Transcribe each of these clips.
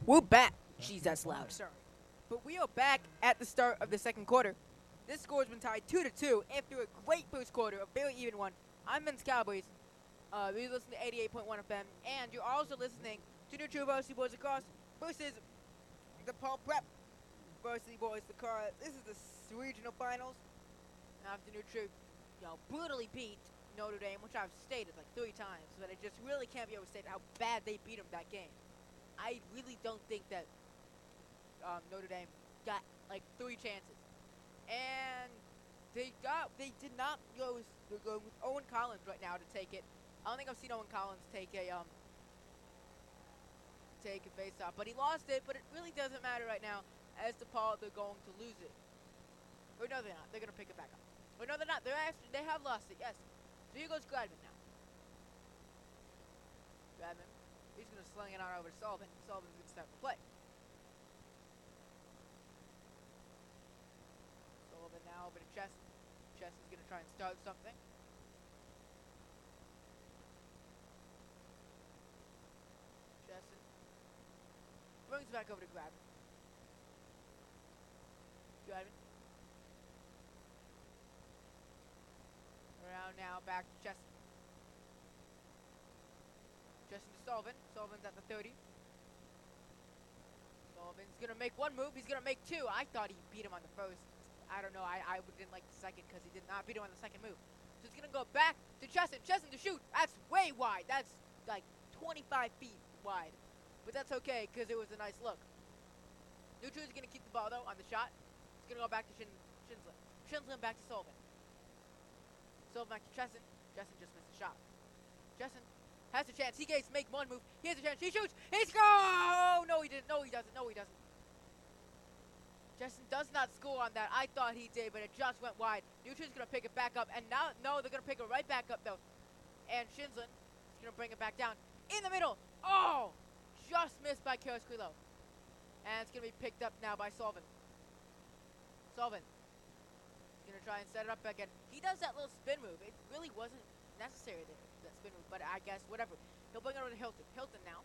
We're back. Jeez, that's loud. Sorry. But we are back at the start of the second quarter. This score has been tied 2-2 after a great first quarter, a very even one. I'm Vince Cowboys. We listen to 88.1 FM, and you're also listening to New True Varsity Boys Lacrosse versus the Paul Prep Varsity Boys Lacrosse. This is the regional finals. After New True, brutally beat Notre Dame, which I've stated like 3 times, but I just really can't be overstated how bad they beat them that game. I really don't think that Notre Dame got like 3 chances, and they did not go with Owen Collins right now to take it. I don't think I've seen Owen Collins take a face-off, but he lost it. But it really doesn't matter right now. As DePaul, they're going to lose it. Or no, they're not. They're gonna pick it back up. Or no, they're not. They have lost it. Yes. So here goes Gladman now. Gladman. He's going to sling it on over to Sullivan. Sullivan's going to start the play. Sullivan now over to Chesson. Chesson's going to try and start something. Chesson brings it back over to Gladman. Gladman. Around now, back to Chesson. Chesson to Sullivan. Sullivan's at the 30. Sullivan's going to make one move. He's going to make 2. I thought he beat him on the first. I don't know. I didn't like the second because he did not beat him on the second move. So it's going to go back to Chesson. Chesson to shoot. That's way wide. That's like 25 feet wide. But that's okay because it was a nice look. Nutru's going to keep the ball, though, on the shot. It's going to go back to Shinslin. Shinslin back to Sullivan. Sullivan back to Chesson. Chesson just missed the shot. Chesson has a chance. He gets make one move. He has a chance. He shoots. He scores! No, he didn't. No, he doesn't. No, he doesn't. Chesson does not score on that. I thought he did, but it just went wide. Nutri's going to pick it back up. And now, no, they're going to pick it right back up, though. And Shinslin is going to bring it back down. In the middle. Oh! Just missed by Carrasquillo. And it's going to be picked up now by Sullivan. Sullivan. He's going to try and set it up again. He does that little spin move. It really wasn't necessary there. That spin move, but I guess whatever. He'll bring it over to Hilton. Hilton now.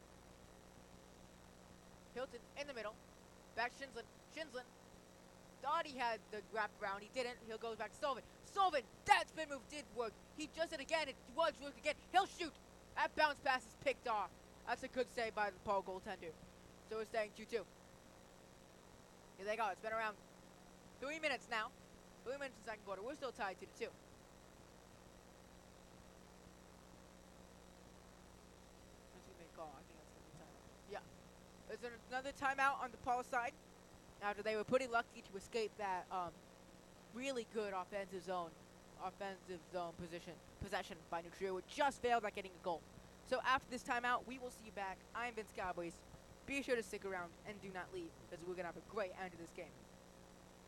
Hilton in the middle. Back to Shinslin. Shinslin thought he had the wrap around. He didn't. He'll go back to Sullivan. Sullivan, that spin move did work. He just did it again. It was work again. He'll shoot. That bounce pass is picked off. That's a good save by the Paul goaltender. So we're staying 2-2. Here they go. It's been around 3 minutes now. 3 minutes in the second quarter. We're still tied 2-2. Yeah. There's another timeout on the Paul side. After they were pretty lucky to escape that really good offensive zone possession by New Trier, which just failed at getting a goal. So after this timeout, we will see you back. I'm Vince Cowboys. Be sure to stick around and do not leave, because we're going to have a great end to this game.